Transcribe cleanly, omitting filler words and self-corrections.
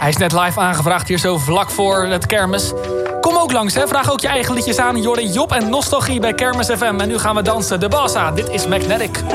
Hij is net live aangevraagd hier zo vlak voor het kermis. Kom ook langs, hè. Vraag ook je eigen liedjes aan. Jordan, Job en Nostalgie bij Kermis FM. En nu gaan we dansen. De Bassa. Dit is Magnetic.